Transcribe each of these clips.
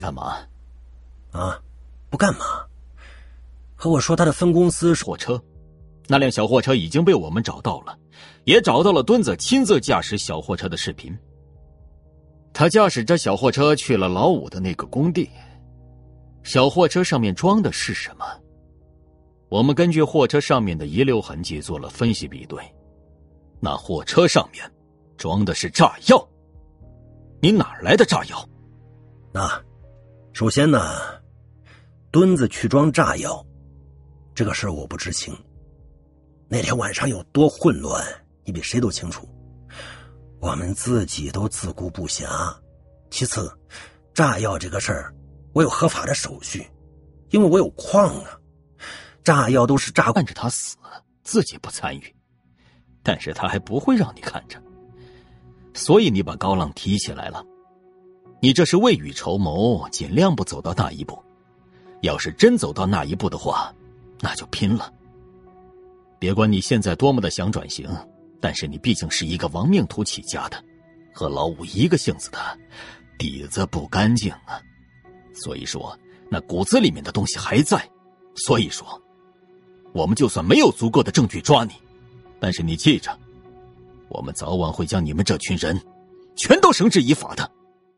干嘛？ 啊，不干嘛。和我说他的分公司货车，那辆小货车已经被我们找到了，也找到了墩子亲自驾驶小货车的视频。他驾驶着小货车去了老五的那个工地。小货车上面装的是什么？我们根据货车上面的遗留痕迹做了分析比对，那货车上面装的是炸药。你哪来的炸药？ 首先呢，墩子去装炸药这个事我不知情。那天晚上有多混乱，你比谁都清楚。我们自己都自顾不暇。其次，炸药这个事儿，我有合法的手续，因为我有矿啊。炸药都是炸看着他死，自己不参与，但是他还不会让你看着，所以你把高浪提起来了。你这是未雨绸缪，尽量不走到那一步。要是真走到那一步的话，那就拼了。别管你现在多么的想转型，但是你毕竟是一个亡命徒起家的，和老五一个性子的，底子不干净啊。所以说，那骨子里面的东西还在。所以说，我们就算没有足够的证据抓你，但是你记着，我们早晚会将你们这群人全都绳之以法的。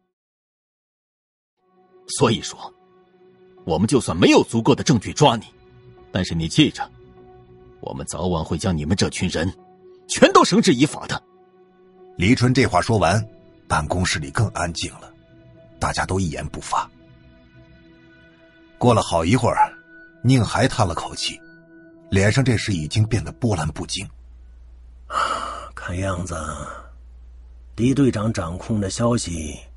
所以说，我们就算没有足够的证据抓你，但是你记着，我们早晚会将你们这群人全都绳之以法的。 黎春这话说完，办公室里更安静了，大家都一言不发。过了好一会儿，宁还叹了口气，脸上这时已经变得波澜不惊。 看样子，黎队长掌控的消息